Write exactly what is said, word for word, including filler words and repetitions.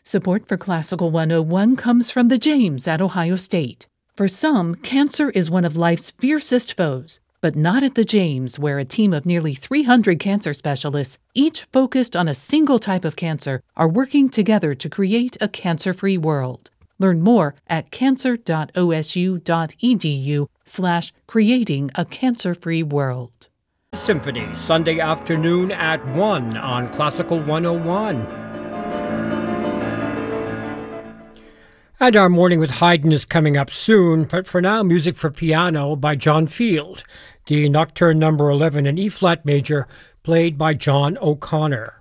Support for Classical one oh one comes from the James at Ohio State. For some, cancer is one of life's fiercest foes, but not at the James, where a team of nearly three hundred cancer specialists, each focused on a single type of cancer, are working together to create a cancer-free world. Learn more at cancer.osu.edu slash creating a cancer-free world. Symphony, Sunday afternoon at one on Classical one oh one. And our Morning with Haydn is coming up soon, but for now, music for piano by John Field, the Nocturne number eleven in E-flat major, played by John O'Connor.